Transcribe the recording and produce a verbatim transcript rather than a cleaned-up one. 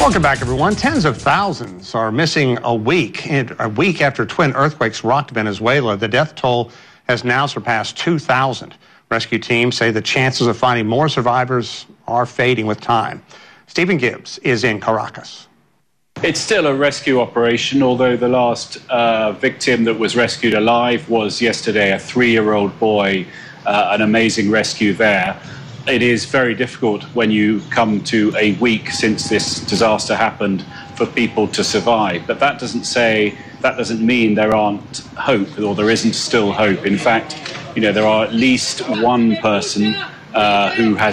Welcome back, everyone. Tens of thousands are missing a week. A week after twin earthquakes rocked Venezuela, the death toll has now surpassed two thousand. Rescue teams say the chances of finding more survivors are fading with time. Stephen Gibbs is in Caracas. It's still a rescue operation, although the last uh, victim that was rescued alive was yesterday a three-year-old boy, uh, an amazing rescue there. It is very difficult when you come to a week since this disaster happened for people to survive. But that doesn't say, that doesn't mean there aren't hope, or there isn't still hope. In fact, you know, there are at least one person uh, who has